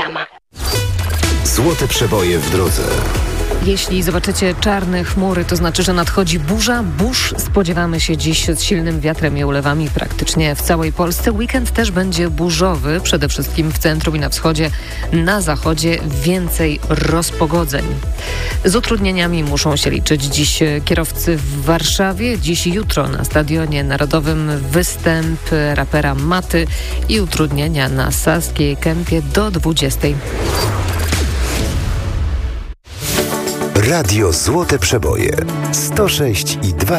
sama. Złote przeboje w drodze. Jeśli zobaczycie czarne chmury, to znaczy, że nadchodzi burza. Burz spodziewamy się dziś z silnym wiatrem i ulewami praktycznie w całej Polsce. Weekend też będzie burzowy, przede wszystkim w centrum i na wschodzie. Na zachodzie więcej rozpogodzeń. Z utrudnieniami muszą się liczyć dziś kierowcy w Warszawie. Dziś i jutro na Stadionie Narodowym występ rapera Maty i utrudnienia na Saskiej Kępie do 20. Radio Złote Przeboje 106,2